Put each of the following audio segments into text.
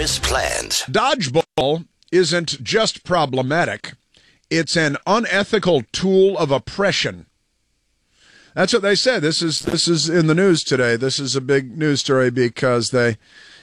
his plans. Dodgeball isn't just problematic. It's an unethical tool of oppression. That's what they said. This is in the news today. This is a big news story because they're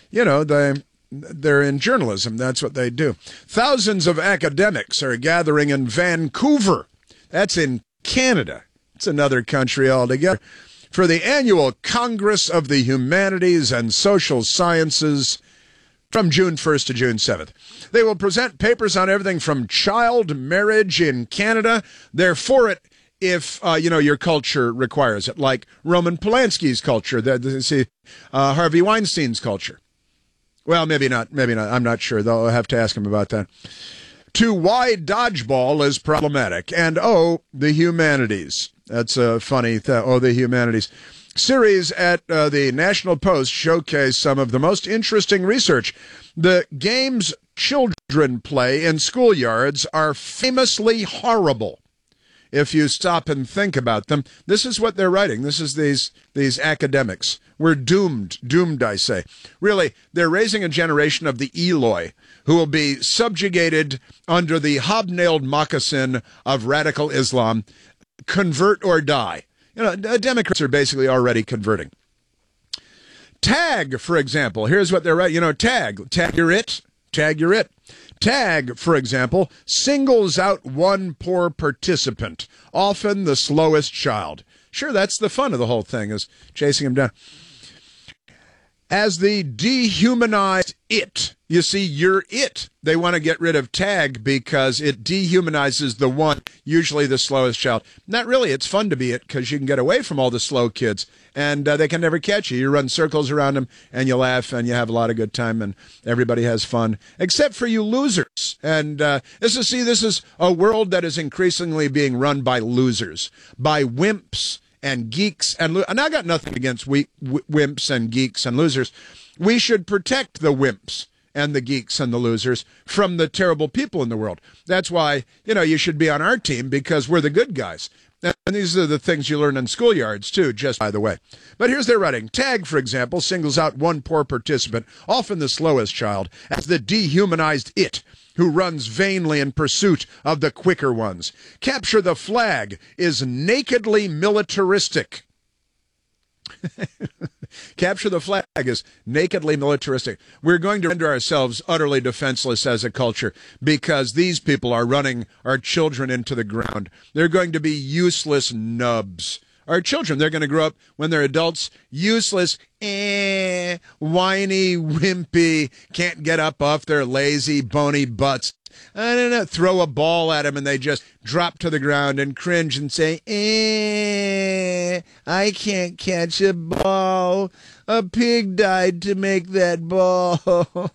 in journalism. That's what they do. Thousands of academics are gathering in Vancouver. That's in Canada. It's another country altogether. For the annual Congress of the Humanities and Social Sciences from June 1st to June 7th. They will present papers on everything from child marriage in Canada. They're for it if, your culture requires it, like Roman Polanski's culture, Harvey Weinstein's culture. Well, maybe not. I'm not sure, though. I'll have to ask him about that. To why dodgeball is problematic. And, the humanities. That's a funny thing. The humanities. Series at the National Post showcase some of the most interesting research. The games children play in schoolyards are famously horrible. If you stop and think about them, this is what they're writing. This is these academics. We're doomed, I say. Really, they're raising a generation of the Eloi who will be subjugated under the hobnailed moccasin of radical Islam. Convert or die. Democrats are basically already converting. Tag, for example. Here's what they're writing. Tag you're it. Tag you're it. Tag, for example, singles out one poor participant, often the slowest child. Sure, that's the fun of the whole thing, is chasing him down. As the dehumanized it. You see, you're it. They want to get rid of tag because it dehumanizes the one, usually the slowest child. Not really. It's fun to be it because you can get away from all the slow kids, and they can never catch you. You run circles around them, and you laugh, and you have a lot of good time, and everybody has fun, except for you losers. And this is a world that is increasingly being run by losers, by wimps and geeks. And I got nothing against wimps and geeks and losers. We should protect the wimps and the geeks and the losers from the terrible people in the world. That's why, you should be on our team, because we're the good guys. And these are the things you learn in schoolyards, too, just by the way. But here's their writing. Tag, for example, singles out one poor participant, often the slowest child, as the dehumanized it, who runs vainly in pursuit of the quicker ones. Capture the flag is nakedly militaristic. Capture the flag is nakedly militaristic. We're going to render ourselves utterly defenseless as a culture because these people are running our children into the ground. They're going to be useless nubs. Our children, they're going to grow up when they're adults, useless, whiny, wimpy, can't get up off their lazy, bony butts. I don't know, throw a ball at them and they just drop to the ground and cringe and say, I can't catch a ball. A pig died to make that ball.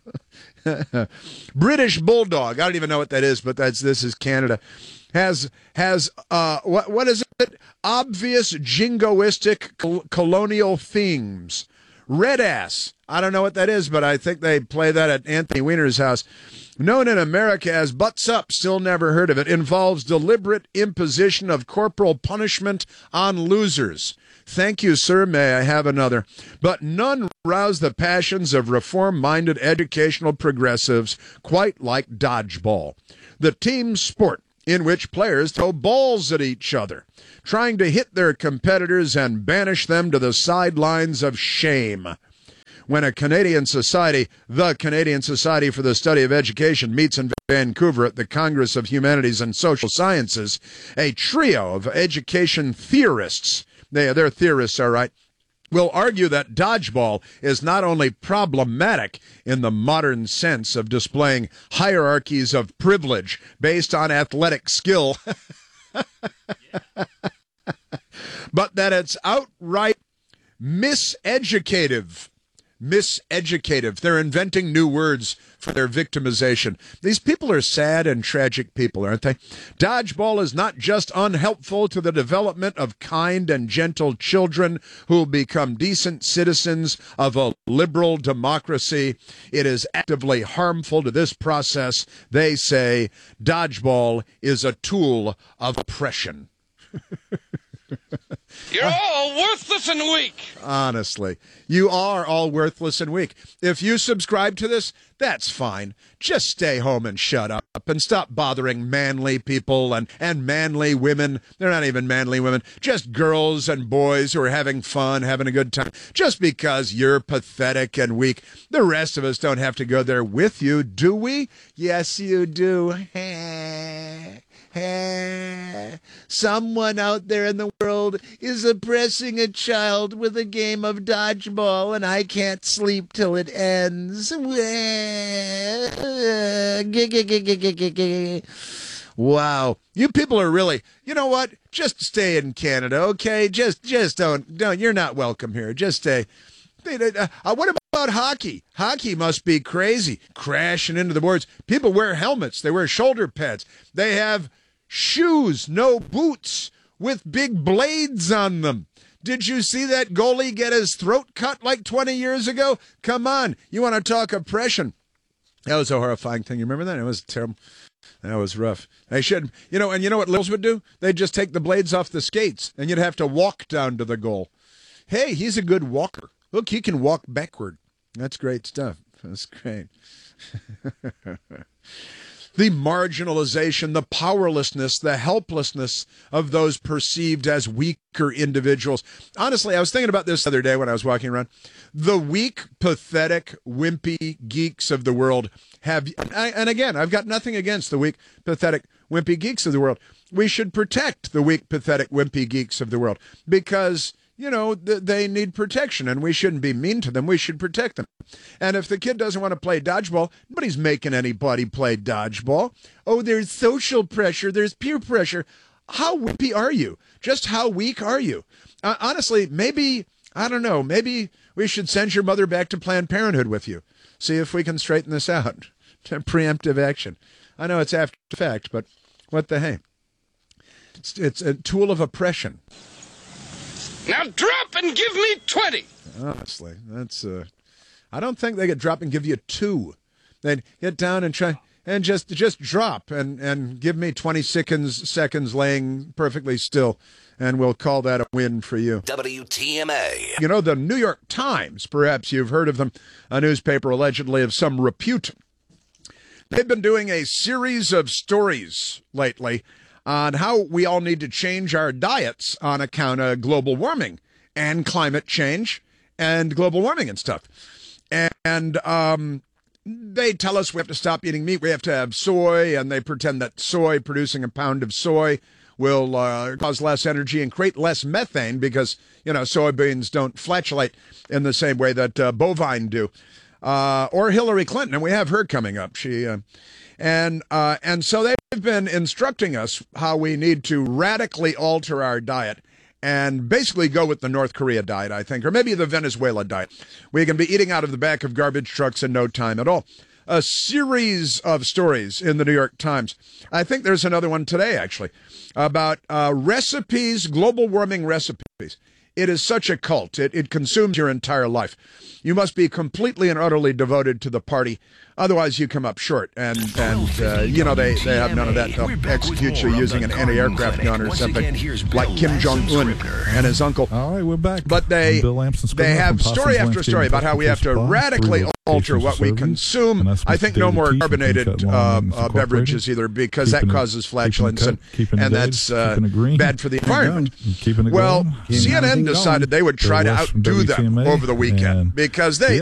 British Bulldog, I don't even know what that is, but this is Canada. Has what is it? Obvious jingoistic colonial themes. Red ass. I don't know what that is, but I think they play that at Anthony Weiner's house. Known in America as butts up, still never heard of it. Involves deliberate imposition of corporal punishment on losers. Thank you, sir. May I have another? But none rouse the passions of reform-minded educational progressives quite like dodgeball, the team sport in which players throw balls at each other, trying to hit their competitors and banish them to the sidelines of shame. When the Canadian Society for the Study of Education, meets in Vancouver at the Congress of Humanities and Social Sciences, a trio of education theorists, they're theorists, all right, will argue that dodgeball is not only problematic in the modern sense of displaying hierarchies of privilege based on athletic skill, but that it's outright miseducative. They're inventing new words for their victimization. These people are sad and tragic people, aren't they? Dodgeball is not just unhelpful to the development of kind and gentle children who will become decent citizens of a liberal democracy. It is actively harmful to this process. They say dodgeball is a tool of oppression. You're all worthless and weak. Honestly, you are all worthless and weak. If you subscribe to this, that's fine. Just stay home and shut up and stop bothering manly people and manly women. They're not even manly women, just girls and boys who are having fun, having a good time. Just because you're pathetic and weak, the rest of us don't have to go there with you, do we? Yes, you do. Someone out there in the world is oppressing a child with a game of dodgeball, and I can't sleep till it ends. Wow. You people are really, you know what? Just stay in Canada, okay? Just don't, you're not welcome here. Just stay. What about hockey? Hockey must be crazy, crashing into the boards. People wear helmets. They wear shoulder pads. They have shoes, no boots, with big blades on them. Did you see that goalie get his throat cut like 20 years ago? Come on. You want to talk oppression? That was a horrifying thing. You remember that? It was terrible. That was rough. They should, and you know what Lils would do? They'd just take the blades off the skates, and you'd have to walk down to the goal. Hey, he's a good walker. Look, he can walk backward. That's great stuff. That's great. The marginalization, the powerlessness, the helplessness of those perceived as weaker individuals. Honestly, I was thinking about this the other day when I was walking around. The weak, pathetic, wimpy geeks of the world have, and again, I've got nothing against the weak, pathetic, wimpy geeks of the world. We should protect the weak, pathetic, wimpy geeks of the world because they need protection, and we shouldn't be mean to them. We should protect them. And if the kid doesn't want to play dodgeball, nobody's making anybody play dodgeball. Oh, there's social pressure. There's peer pressure. How wimpy are you? Just how weak are you? Honestly, maybe, I don't know, maybe we should send your mother back to Planned Parenthood with you. See if we can straighten this out. Preemptive action. I know it's after the fact, but what the hey? It's a tool of oppression. Now drop and give me 20. Honestly, that's I don't think they could drop and give you 2. They'd get down and try and just drop and give me 20 seconds laying perfectly still, and we'll call that a win for you. WTMA. The New York Times, perhaps you've heard of them, a newspaper allegedly of some repute. They've been doing a series of stories lately on how we all need to change our diets on account of global warming and climate change and global warming and stuff. And they tell us we have to stop eating meat. We have to have soy, and they pretend that producing a pound of soy will cause less energy and create less methane because, soybeans don't flatulate in the same way that bovine do. Or Hillary Clinton, and we have her coming up. And so they've been instructing us how we need to radically alter our diet and basically go with the North Korea diet, I think, or maybe the Venezuela diet. We can be eating out of the back of garbage trucks in no time at all. A series of stories in the New York Times. I think there's another one today, actually, about recipes, global warming recipes. It is such a cult. It consumes your entire life. You must be completely and utterly devoted to the party. Otherwise, you come up short. And they have none of that. They'll execute you using an anti-aircraft gun or something like Kim Jong-un and his uncle. All right, we're back. But they have story after story about how we have to radically alter what we consume. I think no more carbonated beverages either, because that causes flatulence, and that's bad for the environment. Well, CNN decided they would try to outdo them over the weekend because they